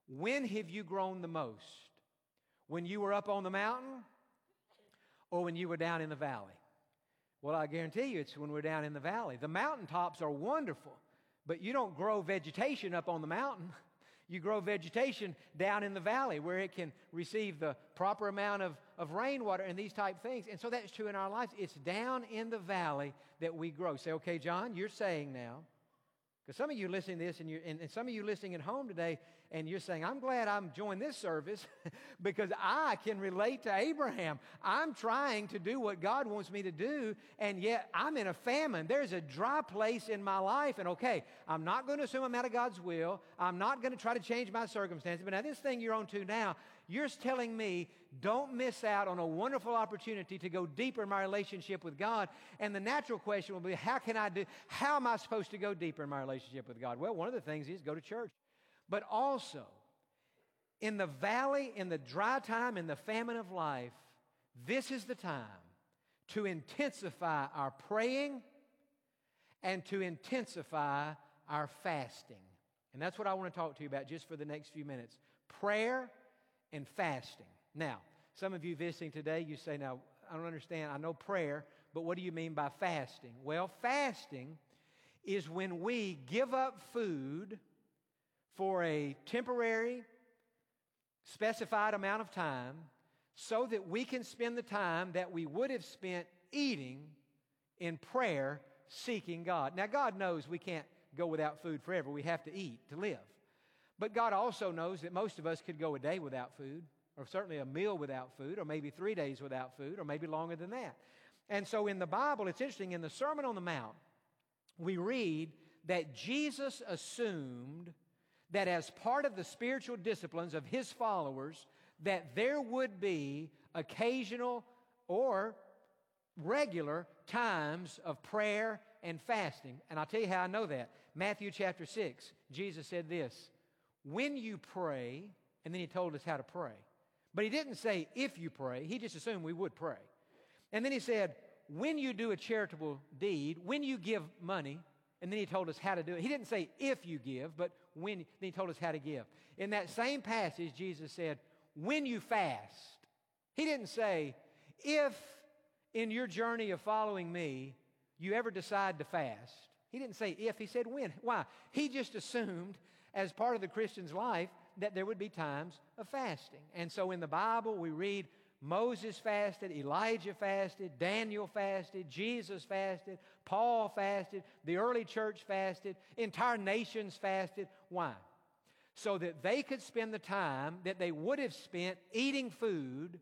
When have you grown the most? When you were up on the mountain or when you were down in the valley? Well, I guarantee you it's when we're down in the valley. The mountaintops are wonderful, but you don't grow vegetation up on the mountain. You grow vegetation down in the valley where it can receive the proper amount of rainwater and these type things. And so that's true in our lives. It's down in the valley that we grow. Say, okay, John, you're saying now, because some of you listening to this and some of you listening at home today, and you're saying, I'm glad I'm joined this service because I can relate to Abraham. I'm trying to do what God wants me to do, and yet I'm in a famine. There's a dry place in my life, and okay, I'm not going to assume I'm out of God's will. I'm not going to try to change my circumstances. But now this thing you're on to now, you're telling me don't miss out on a wonderful opportunity to go deeper in my relationship with God. And the natural question will be, how am I supposed to go deeper in my relationship with God? Well, one of the things is go to church. But also, in the valley, in the dry time, in the famine of life, this is the time to intensify our praying and to intensify our fasting. And that's what I want to talk to you about just for the next few minutes. Prayer and fasting. Now, some of you visiting today, you say, now, I don't understand. I know prayer, but what do you mean by fasting? Well, fasting is when we give up food for a temporary, specified amount of time so that we can spend the time that we would have spent eating in prayer, seeking God. Now, God knows we can't go without food forever. We have to eat to live. But God also knows that most of us could go a day without food, or certainly a meal without food, or maybe 3 days without food, or maybe longer than that. And so in the Bible, it's interesting, in the Sermon on the Mount, we read that Jesus assumed that as part of the spiritual disciplines of His followers, that there would be occasional or regular times of prayer and fasting. And I'll tell you how I know that. Matthew chapter 6, Jesus said this, when you pray, and then He told us how to pray. But He didn't say if you pray. He just assumed we would pray. And then He said, when you do a charitable deed, when you give money, and then He told us how to do it. He didn't say if you give, but when. Then He told us how to give. In that same passage, Jesus said, when you fast. He didn't say, if in your journey of following me, you ever decide to fast. He didn't say if, He said when. Why? He just assumed, as part of the Christian's life, that there would be times of fasting. And so in the Bible, we read Moses fasted, Elijah fasted, Daniel fasted, Jesus fasted, Paul fasted, the early church fasted, entire nations fasted. Why? So that they could spend the time that they would have spent eating food,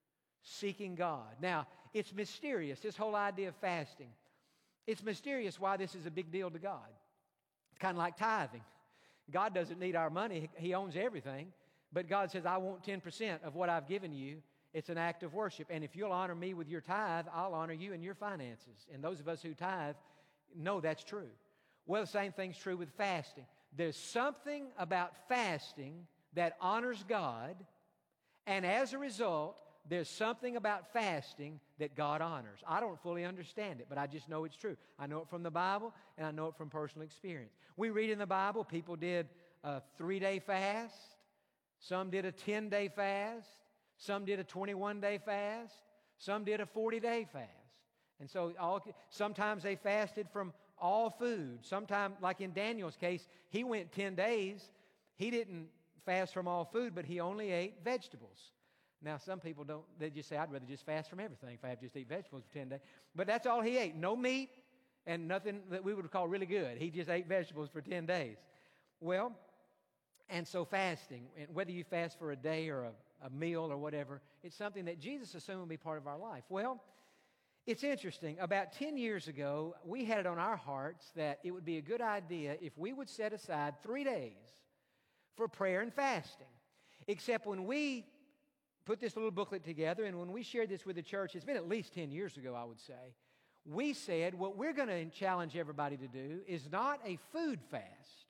seeking God. Now, it's mysterious, this whole idea of fasting. It's mysterious why this is a big deal to God. It's kind of like tithing. God doesn't need our money. He owns everything. But God says, I want 10% of what I've given you. It's an act of worship. And if you'll honor me with your tithe, I'll honor you in your finances. And those of us who tithe know that's true. Well, the same thing's true with fasting. There's something about fasting that honors God. And as a result, there's something about fasting that God honors. I don't fully understand it, but I just know it's true. I know it from the Bible, and I know it from personal experience. We read in the Bible, people did a 3-day fast. Some did a 10-day fast. Some did a 21-day fast. Some did a 40-day fast. And so sometimes they fasted from all food. Sometimes, like in Daniel's case, he went 10 days. He didn't fast from all food, but he only ate vegetables. Now, some people don't, they just say, I'd rather just fast from everything if I have to just eat vegetables for 10 days. But that's all he ate. No meat and nothing that we would call really good. He just ate vegetables for 10 days. Well, and so fasting, and whether you fast for a day or a meal or whatever, it's something that Jesus assumed would be part of our life. Well, it's interesting. About 10 years ago, we had it on our hearts that it would be a good idea if we would set aside 3 days for prayer and fasting. Except when we put this little booklet together, and when we shared this with the church, it's been at least 10 years ago, I would say, we said what we're going to challenge everybody to do is not a food fast.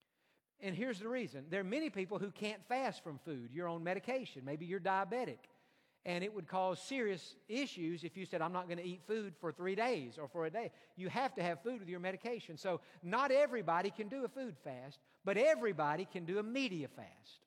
And here's the reason. There are many people who can't fast from food. You're on medication. Maybe you're diabetic. And it would cause serious issues if you said, I'm not going to eat food for 3 days or for a day. You have to have food with your medication. So not everybody can do a food fast, but everybody can do a media fast.